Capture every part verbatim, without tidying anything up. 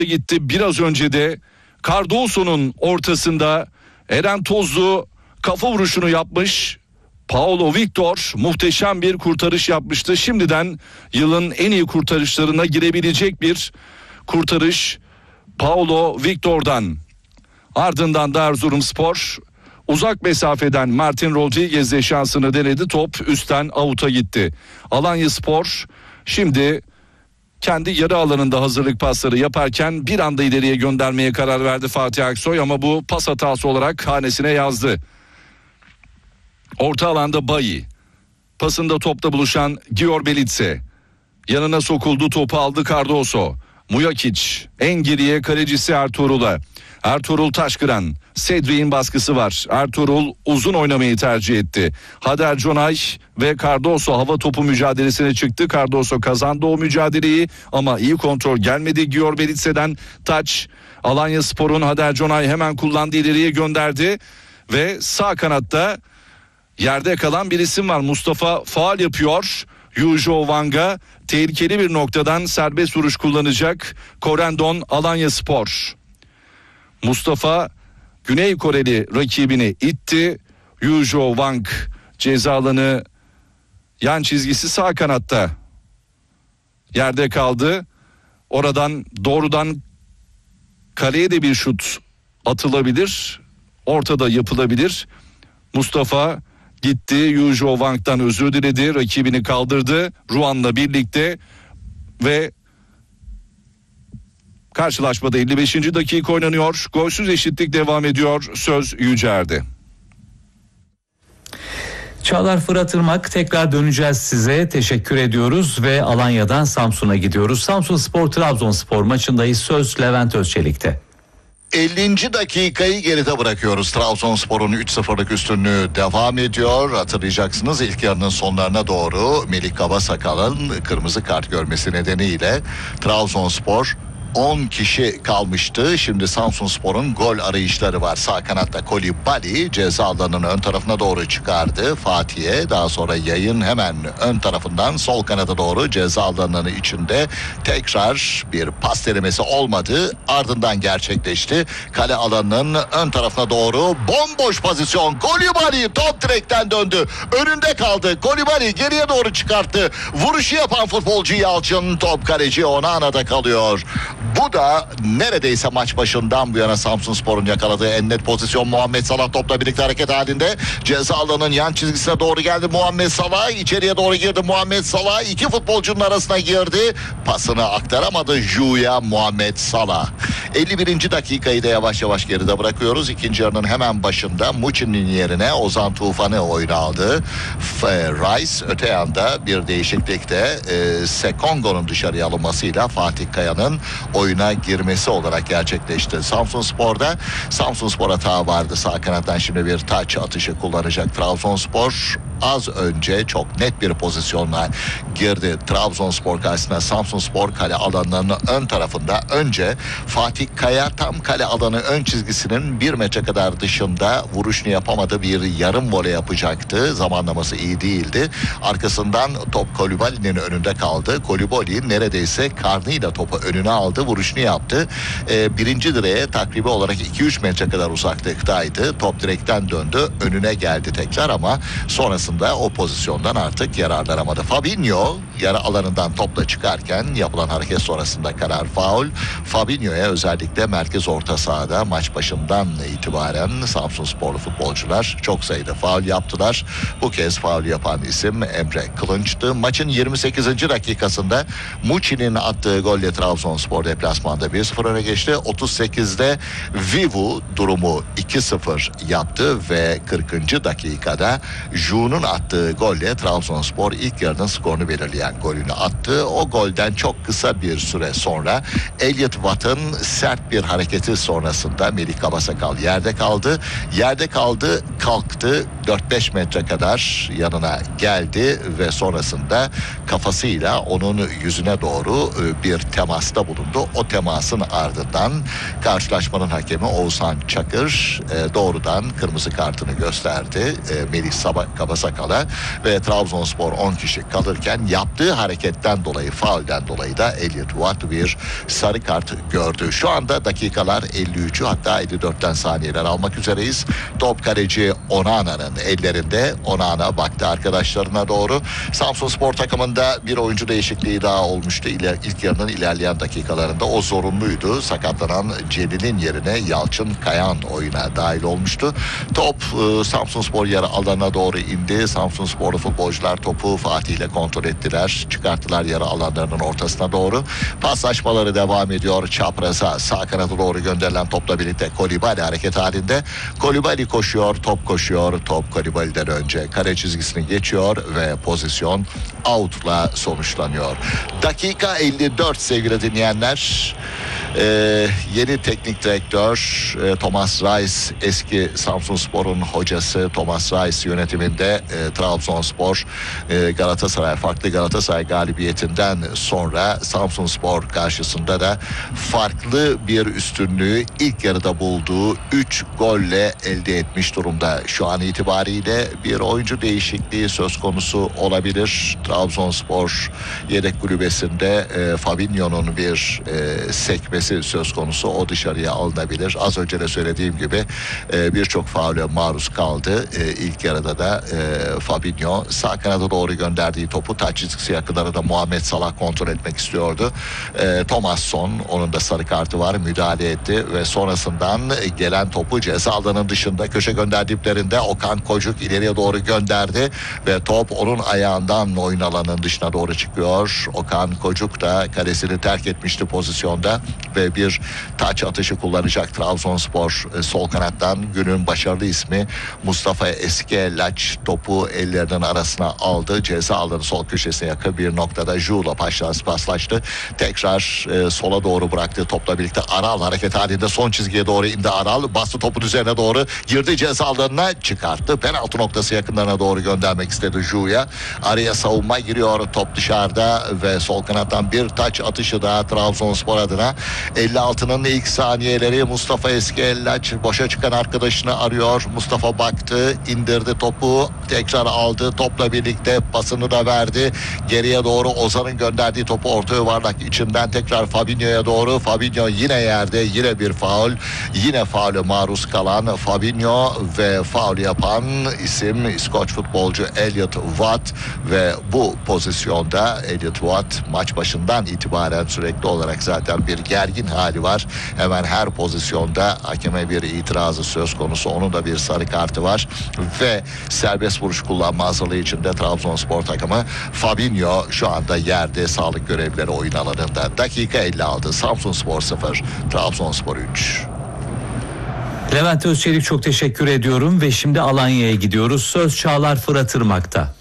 gitti. Biraz önce de Cardoso'nun ortasında Eren Tozlu kafa vuruşunu yapmış. Paulo Victor muhteşem bir kurtarış yapmıştı. Şimdiden yılın en iyi kurtarışlarına girebilecek bir kurtarış Paulo Victor'dan. Ardından da Erzurumspor uzak mesafeden Martin Rodriguez'le şansını denedi. Top üstten avuta gitti. Alanyaspor şimdi kendi yarı alanında hazırlık pasları yaparken bir anda ileriye göndermeye karar verdi Fatih Aksoy, ama bu pas hatası olarak hanesine yazdı. Orta alanda Bayi, pasında topla buluşan Gior Belitse, yanına sokuldu, topu aldı Cardoso. Mujakic en geriye, kalecisi Ertuğrul'a. Ertuğrul Taşkıran, Cedric'in baskısı var. Ertuğrul uzun oynamayı tercih etti. Hader Conay ve Cardoso hava topu mücadelesine çıktı. Cardoso kazandı o mücadeleyi ama iyi kontrol gelmedi Gior Belitse'den. Taç, Alanyaspor'un Hader Conay hemen kullandı, ileriye gönderdi ve sağ kanatta yerde kalan bir isim var. Mustafa faul yapıyor. Yujo Wang'a tehlikeli bir noktadan serbest vuruş kullanacak Korendon Alanyaspor. Mustafa Güney Koreli rakibini itti. Yujo Wang ceza alanı yan çizgisi sağ kanatta yerde kaldı. Oradan doğrudan kaleye de bir şut atılabilir. Ortada yapılabilir. Mustafa gitti, Yujo Wang'dan özür diledi, rakibini kaldırdı Ruan'la birlikte ve karşılaşmada elli beşinci dakika oynanıyor. Golsüz eşitlik devam ediyor. Söz Yücer'de. Çağlar Fırat Irmak, tekrar döneceğiz size. Teşekkür ediyoruz ve Alanya'dan Samsun'a gidiyoruz. Samsunspor Trabzonspor maçındayız. Söz Levent Özçelik'te. ellinci dakikayı geride bırakıyoruz. Trabzonspor'un üç sıfırlık üstünlüğü devam ediyor. Hatırlayacaksınız, ilk yarının sonlarına doğru Melih Kabasakal'ın kırmızı kart görmesi nedeniyle Trabzonspor on kişi kalmıştı. Şimdi Samsunspor'un gol arayışları var. Sağ kanatta Kolibali ceza alanının ön tarafına doğru çıkardı Fatih'e. Daha sonra yayın hemen ön tarafından sol kanada doğru ceza alanının içinde tekrar bir pas denemesi olmadı. Ardından gerçekleşti. Kale alanının ön tarafına doğru bomboş pozisyon. Kolibali top direkten döndü. Önünde kaldı. Kolibali geriye doğru çıkarttı. Vuruşu yapan futbolcu Yalçın, top kaleci Onana'da kalıyor. Bu da neredeyse maç başından bu yana Samsunspor'un yakaladığı en net pozisyon. Muhammed Salah topla birlikte hareket halinde. Ceza alanının yan çizgisine doğru geldi Muhammed Salah. İçeriye doğru girdi Muhammed Salah. İki futbolcunun arasına girdi. Pasını aktaramadı Juya Muhammed Salah. elli birinci dakikayı da yavaş yavaş geride bırakıyoruz. İkinci yarının hemen başında Muçin'in yerine Ozan Tufan'ı oyuna aldı. Rice öte yanda bir değişiklikte e, Sekongo'nun dışarıya alınmasıyla Fatih Kaya'nın oyuna girmesi olarak gerçekleşti. Samsunspor'da Samsunspor hata vardı. Sağ kanattan şimdi bir taç atışı kullanacak Trabzonspor. Az önce çok net bir pozisyonla girdi Trabzonspor karşısına. Samsunspor kale alanlarının ön tarafında önce Fatih Kaya tam kale alanı ön çizgisinin bir metre kadar dışında vuruşunu yapamadı, bir yarım voley yapacaktı. Zamanlaması iyi değildi. Arkasından top Kolibali'nin önünde kaldı. Kolibali neredeyse karnıyla topu önüne aldı, vuruşunu yaptı. Ee, birinci direğe takribi olarak iki üç metre kadar uzaklıktaydı. Top direkten döndü, önüne geldi tekrar ama sonrasında o pozisyondan artık yararlanamadı. Fabinho yarı alanından topla çıkarken yapılan hareket sonrasında karar faul. Fabinho'ya özellikle merkez orta sahada maç başından itibaren Samsunsporlu futbolcular çok sayıda faul yaptılar. Bu kez faul yapan isim Emre Kılınç'tı. Maçın yirmi sekizinci dakikasında Muçin'in attığı golle Trabzonspor deplasmanda bir sıfır öne geçti. otuz sekizde Vivu durumu iki sıfır yaptı ve kırkıncı dakikada Ju'nun attığı golle Trabzonspor ilk yarının skorunu belirleyen golünü attı. O golden çok kısa bir süre sonra Elliot Watt'ın sert bir hareketi sonrasında Melih Kabasakal yerde kaldı. Yerde kaldı, kalktı, dört beş metre kadar yanına geldi ve sonrasında kafasıyla onun yüzüne doğru bir temasta bulundu. oldu. O temasın ardından karşılaşmanın hakemi Oğuzhan Çakır e, doğrudan kırmızı kartını gösterdi e, Melih Kabasakal'a ve Trabzonspor on kişi kalırken yaptığı hareketten dolayı, faulden dolayı da Elliot Watt bir sarı kart gördü. Şu anda dakikalar elli üçü hatta elli dörtten saniyeler almak üzereyiz. Top kaleci Onana'nın ellerinde. Onana baktı arkadaşlarına doğru. Samsunspor takımında bir oyuncu değişikliği daha olmuştu. İler, ilk yarının ilerleyen dakikalarında o zorunluydu. Sakatlanan Celil'in yerine Yalçın Kayan oyuna dahil olmuştu. Top e, Samsunspor yarı alanına doğru indi. Samsunsporlu futbolcular topu Fatih ile kontrol ettiler. Çıkarttılar yarı alanlarının ortasına doğru. Paslaşmaları devam ediyor. Çapraza sağ kanata doğru gönderilen topla birlikte Kolibali hareket halinde. Kolibali koşuyor, top koşuyor. Top Kolibali'den önce kare çizgisini geçiyor ve pozisyon out'la sonuçlanıyor. Dakika elli dört sevgili dinleyenler. Ee, yeni teknik direktör e, Thomas Reis, eski Samsunspor'un hocası Thomas Reis yönetiminde e, Trabzonspor e, Galatasaray farklı Galatasaray galibiyetinden sonra Samsunspor karşısında da farklı bir üstünlüğü ilk yarıda bulduğu üç golle elde etmiş durumda. Şu an itibariyle bir oyuncu değişikliği söz konusu olabilir. Trabzonspor yedek kulübesinde e, Fabinho'nun bir e, sekmesi söz konusu, o dışarıya alınabilir. Az önce de söylediğim gibi e, birçok faule maruz kaldı. E, ilk yarıda da e, Fabinho sağ kanada doğru gönderdiği topu taç çizgisi yakınlarında Muhammed Salah kontrol etmek istiyordu. E, Thomasson, onun da sarı kartı var, müdahale etti ve sonrasından gelen topu ceza alanının dışında köşe gönderdiklerinde Okan Kocuk ileriye doğru gönderdi ve top onun ayağından oyun alanının dışına doğru çıkıyor. Okan Kocuk da kalesini terk etmişti pozisyonda ve bir taç atışı kullanacak Trabzonspor e, sol kanattan. Günün başarılı ismi Mustafa Eskellaç topu ellerinin arasına aldı. Ceza alanı sol köşesine yakın bir noktada Jule'a paslaştı. Tekrar e, sola doğru bıraktı. Topla birlikte Aral hareket halinde son çizgiye doğru indi Aral. Bastı topun üzerine doğru. Girdi ceza alanına, çıkarttı. Penaltı noktası yakınlarına doğru göndermek istedi Jule'a. Araya savunma giriyor. Top dışarıda ve sol kanattan bir taç atışı daha Trabzonspor adına. elli altının ilk saniyeleri Mustafa Eskellaç boşa çıkan arkadaşını arıyor. Mustafa baktı, indirdi topu, tekrar aldı. Topla birlikte pasını da verdi. Geriye doğru Ozan'ın gönderdiği topu orta yuvarlak içinden tekrar Fabinho'ya doğru. Fabinho yine yerde, yine bir faul. Yine faule maruz kalan Fabinho ve faul yapan isim İskoç futbolcu Elliot Watt ve bu pozisyonda Elliot Watt maç başından itibaren sürekli olarak zaten bir gergin hali var. Hemen her pozisyonda hakeme bir itirazı söz konusu. Onun da bir sarı kartı var ve serbest vuruş kullanma hazırlığı içinde Trabzonspor takımı. Fabinho şu anda yerde, sağlık görevlileri oyun alanında. Dakika elli altı, Samsunspor sıfır, Trabzonspor üç. Levent Özçelik, çok teşekkür ediyorum ve şimdi Alanya'ya gidiyoruz. Söz Çağlar Fırat Irmak'ta.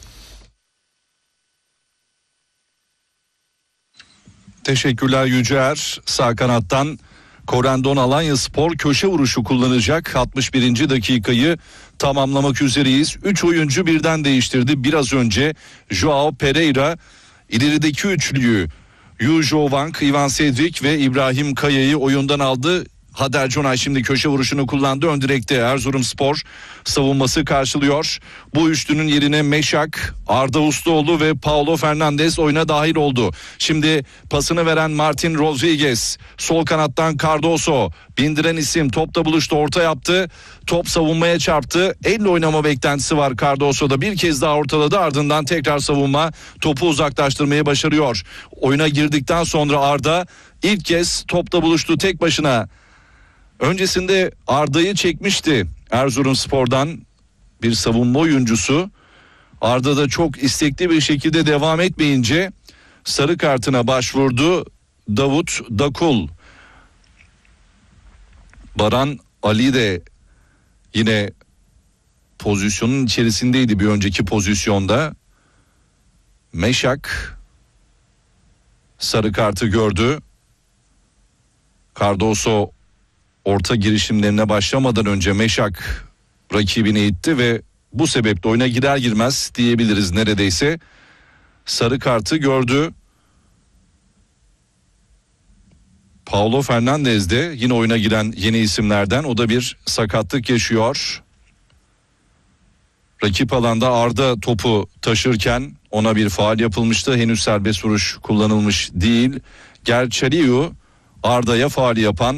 Teşekkürler Yücer. Sağ kanattan Korendon Alanyaspor köşe vuruşu kullanacak. altmış birinci dakikayı tamamlamak üzereyiz. üç oyuncu birden değiştirdi. Biraz önce Joao Pereira ilerideki üçlüyü Yujo Wang, Ivan Sedrik ve İbrahim Kaya'yı oyundan aldı. Hader Conay şimdi köşe vuruşunu kullandı. Ön direkte Erzurumspor savunması karşılıyor. Bu üçlünün yerine Meşak, Arda Usluoğlu ve Paulo Fernandes oyuna dahil oldu. Şimdi pasını veren Martin Rodriguez. Sol kanattan Cardoso. Bindiren isim topla buluştu, orta yaptı. Top savunmaya çarptı. Elle oynama beklentisi var Cardoso'da. Bir kez daha ortaladı, ardından tekrar savunma. Topu uzaklaştırmayı başarıyor. Oyuna girdikten sonra Arda ilk kez topla buluştu tek başına. Öncesinde Arda'yı çekmişti Erzurumspor'dan bir savunma oyuncusu. Arda da çok istekli bir şekilde devam etmeyince sarı kartına başvurdu Davut Dakul. Baran Ali de yine pozisyonun içerisindeydi bir önceki pozisyonda. Meşak sarı kartı gördü. Cardoso orta girişimlerine başlamadan önce Meşak rakibini itti ve bu sebeple oyuna girer girmez diyebiliriz neredeyse sarı kartı gördü. Paulo Fernandes de yine oyuna giren yeni isimlerden, o da bir sakatlık yaşıyor. Rakip alanda Arda topu taşırken ona bir faul yapılmıştı. Henüz serbest vuruş kullanılmış değil. Gerçeriu Arda'ya faul yapan